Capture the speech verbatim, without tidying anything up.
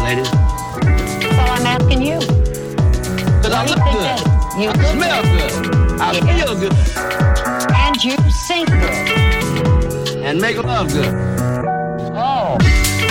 ladies? Well, I'm asking you. Because I look good. You I smell good. I Yes. feel good. And you sing good. And make love good.